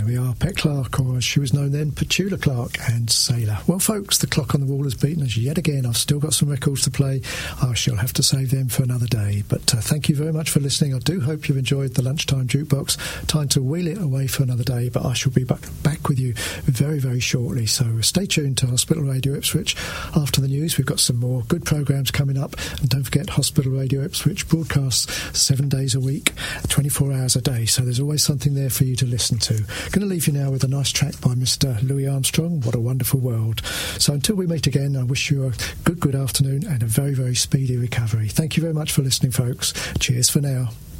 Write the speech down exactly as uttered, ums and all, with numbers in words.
There we are, Pet Clark, or as she was known then, Petula Clark, and Sailor. Well, folks, the clock on the wall has beaten us yet again. I've still got some records to play. I shall have to save them for another day. But uh, thank you very much for listening. I do hope you've enjoyed the Lunchtime Jukebox. Time to wheel it away for another day, but I shall be back, back with you very, very shortly. So stay tuned to Hospital Radio Ipswich. After the news, we've got some more good programmes coming up. And don't forget, Hospital Radio Ipswich broadcasts seven days a week, twenty-four hours a day. So there's always something there for you to listen to. Going to leave you now with a nice track by Mister Louis Armstrong, What a Wonderful World. So until we meet again, I wish you a good, good afternoon and a very, very speedy recovery. Thank you very much for listening, folks. Cheers for now.